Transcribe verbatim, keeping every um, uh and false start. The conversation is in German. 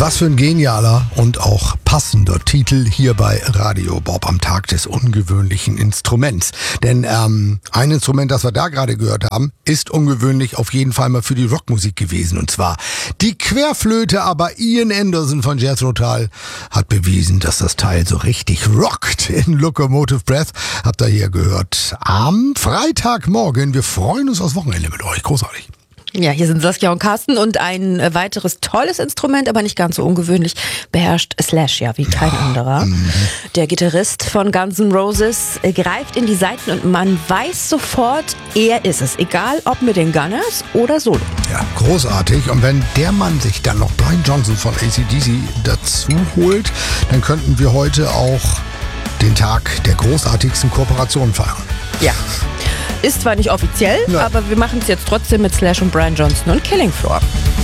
Was für ein genialer und auch passender Titel hier bei Radio Bob am Tag des ungewöhnlichen Instruments. Denn ähm, ein Instrument, das wir da gerade gehört haben, ist ungewöhnlich auf jeden Fall mal für die Rockmusik gewesen. Und zwar die Querflöte, aber Ian Anderson von Jethro Tull hat bewiesen, dass das Teil so richtig rockt in Locomotive Breath. Habt ihr hier gehört am Freitagmorgen. Wir freuen uns aufs Wochenende mit euch. Großartig. Ja, hier sind Saskia und Carsten und ein weiteres tolles Instrument, aber nicht ganz so ungewöhnlich, beherrscht Slash ja wie kein anderer. Mhm. Der Gitarrist von Guns N' Roses greift in die Saiten und man weiß sofort, er ist es. Egal ob mit den Gunners oder solo. Ja, großartig. Und wenn der Mann sich dann noch Brian Johnson von A C D C dazu holt, dann könnten wir heute auch den Tag der großartigsten Kooperation feiern. Ja. Ist zwar nicht offiziell, ja, aber wir machen es jetzt trotzdem mit Slash und Brian Johnson und Killing Floor.